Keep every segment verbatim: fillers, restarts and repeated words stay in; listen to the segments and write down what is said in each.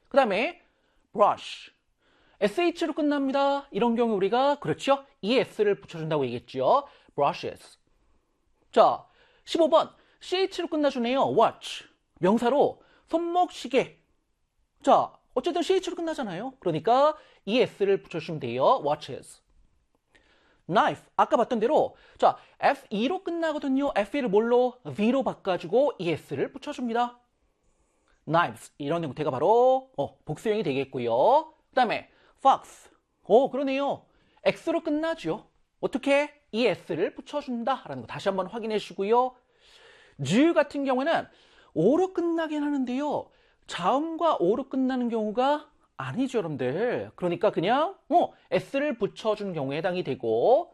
그 다음에 brush. sh로 끝납니다. 이런 경우 우리가 그렇죠? es를 붙여준다고 얘기했죠. brushes. 자, 십오 번. ch로 끝나주네요. watch. 명사로 손목, 시계. 자, 어쨌든 ch로 끝나잖아요. 그러니까 es를 붙여주시면 돼요. watches. knife. 아까 봤던 대로 자, fe로 끝나거든요. fe를 뭘로? v로 바꿔주고 es를 붙여줍니다. knives. 이런 형태가 바로 어, 복수형이 되겠고요. 그 다음에 fox. 오, 그러네요. x로 끝나죠. 어떻게? es를 붙여준다라는 거 다시 한번 확인해 주시고요. Jew 같은 경우는 o로 끝나긴 하는데요. 자음과 o로 끝나는 경우가 아니죠, 여러분들. 그러니까 그냥 어, s를 붙여준 경우에 해당이 되고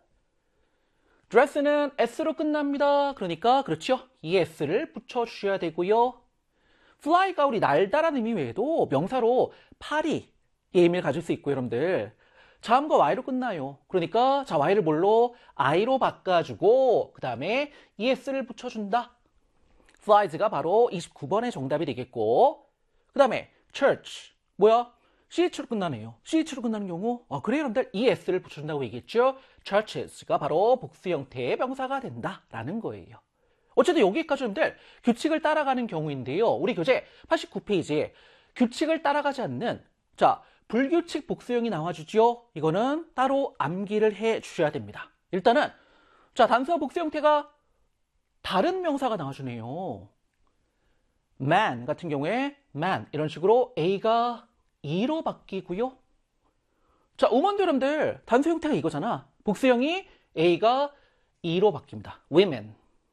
dress는 s로 끝납니다. 그러니까 그렇죠. es를 붙여주셔야 되고요. fly가 우리 날다라는 의미 외에도 명사로 파리 의 의미를 가질 수 있고요, 여러분들. 자음과 y로 끝나요. 그러니까 자 y를 뭘로? i로 바꿔주고 그 다음에 es를 붙여준다. flies가 바로 이십구 번의 정답이 되겠고 그 다음에 church. 뭐야? ch로 끝나네요. ch로 끝나는 경우 아, 그래요, 여러분들. es를 붙여준다고 얘기했죠. churches가 바로 복수 형태의 명사가 된다라는 거예요. 어쨌든 여기까지 여러분들 규칙을 따라가는 경우인데요. 우리 교재 팔십구 페이지에 규칙을 따라가지 않는 자 불규칙 복수형이 나와주죠. 이거는 따로 암기를 해 주셔야 됩니다. 일단은 자 단수와 복수 형태가 다른 명사가 나와주네요. man 같은 경우에 man 이런 식으로 a가 e로 바뀌고요. 자 woman도 여러분들 단수 형태가 이거잖아. 복수형이 a가 e로 바뀝니다. women.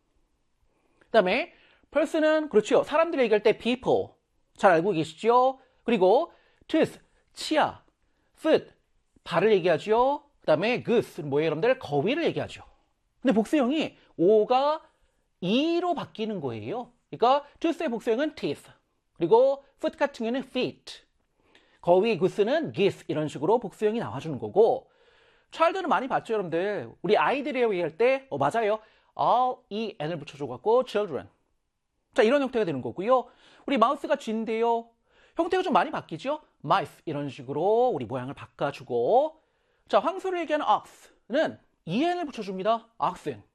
그 다음에 person은 그렇죠. 사람들이 얘기할 때 people 잘 알고 계시죠? 그리고 tooth 치아, foot 발을 얘기하죠. 그 다음에 goose 뭐예요, 여러분들? 거위를 얘기하죠. 근데 복수형이 o가 e로 바뀌는 거예요. 그러니까 tooth의 복수형은 teeth 그리고 foot 같은 경우는 feet 거위, goose는 geese 이런 식으로 복수형이 나와주는 거고 child는 많이 봤죠, 여러분들. 우리 아이들이라고 얘기할 때 어, 맞아요. all, e, n을 붙여줘갖고 children. 자, 이런 형태가 되는 거고요. 우리 마우스가 쥐인데요. 형태가 좀 많이 바뀌죠? mice 이런 식으로 우리 모양을 바꿔주고 자, 황소를 얘기하는 ox는 en을 붙여줍니다. oxen.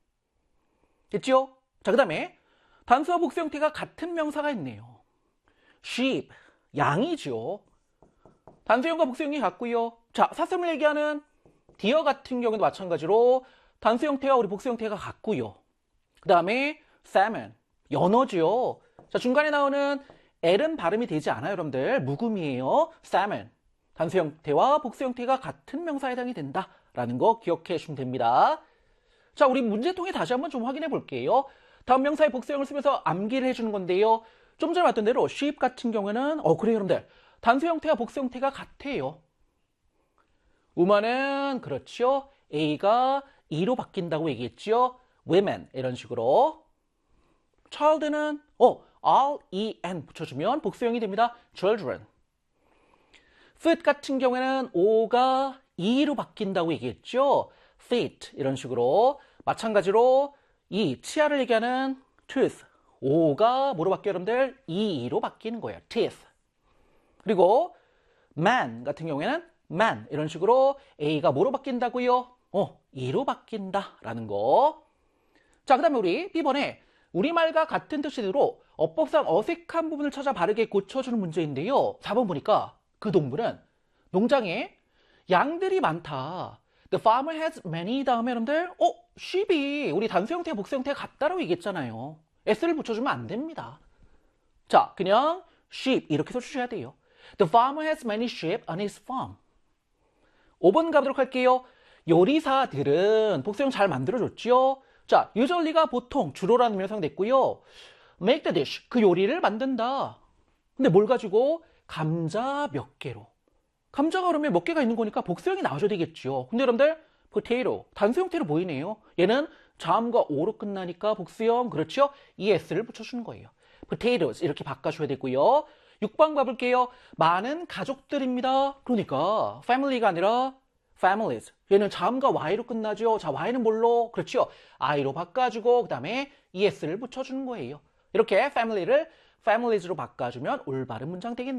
됐죠? 자, 그 다음에 단수와 복수 형태가 같은 명사가 있네요. sheep, 양이죠. 단수형과 복수형이 같고요. 자, 사슴을 얘기하는 deer 같은 경우도 마찬가지로 단수 형태와 우리 복수 형태가 같고요. 그 다음에 salmon, 연어죠. 자, 중간에 나오는 L은 발음이 되지 않아요, 여러분들. 묵음이에요. salmon. 단수 형태와 복수 형태가 같은 명사에 해당이 된다라는 거 기억해 주시면 됩니다. 자, 우리 문제통에 다시 한번 좀 확인해 볼게요. 다음 명사의 복수형을 쓰면서 암기를 해주는 건데요. 좀 전에 봤던 대로 sheep 같은 경우는 어 그래요, 여러분들. 단수 형태와 복수 형태가 같아요. woman은 그렇죠. A가 E로 바뀐다고 얘기했죠. women 이런 식으로. child는 어 R, E, N 붙여주면 복수형이 됩니다. children. foot 같은 경우에는 O가 E로 바뀐다고 얘기했죠. feet 이런 식으로. 마찬가지로 이 치아를 얘기하는 tooth. O가 뭐로 바뀌어요, 여러분들? E로 바뀌는 거예요. teeth. 그리고 man 같은 경우에는 man 이런 식으로 A가 뭐로 바뀐다고요? 어, E로 바뀐다라는 거. 자, 그 다음에 우리 B번에 우리말과 같은 뜻으로 어법상 어색한 부분을 찾아 바르게 고쳐주는 문제인데요. 사 번 보니까 그 동물은 농장에 양들이 많다. The farmer has many 다음에 여러분들 어? sheep이 우리 단수 형태, 복수 형태가 같다라고 얘기했잖아요. s를 붙여주면 안 됩니다. 자, 그냥 sheep 이렇게 써주셔야 돼요. The farmer has many sheep on his farm. 오 번 가보도록 할게요. 요리사들은 복수형 잘 만들어줬죠. 자, usually가 보통, 주로라는 의미로 사용됐고요. make the dish, 그 요리를 만든다. 근데 뭘 가지고? 감자 몇 개로. 감자가 그러면 몇 개가 있는 거니까 복수형이 나와줘야 되겠죠. 근데 여러분들, potato, 단수 형태로 보이네요. 얘는 자음과 o로 끝나니까 복수형, 그렇죠? es를 붙여주는 거예요. potatoes, 이렇게 바꿔줘야 되고요. 육 번 가볼게요. 많은 가족들입니다. 그러니까, family가 아니라 families. 얘는 자음과 y로 끝나죠. 자, y는 뭘로? 그렇죠. i로 바꿔주고 그 다음에 es를 붙여주는 거예요. 이렇게 family를 families로 바꿔주면 올바른 문장 되겠네요.